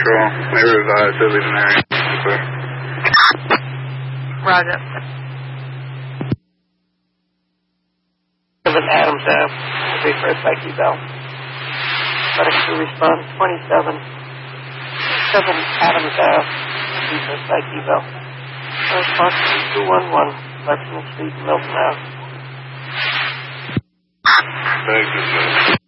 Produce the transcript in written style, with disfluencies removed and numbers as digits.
Patrol. They revised to leave an area. Roger. Adams Ave. Wait for a psych eval. Medic to respond 27. 7 Adams Ave. Wait for a psych eval. Response 211. Lexington Street, Milton Ave. Thank you, sir.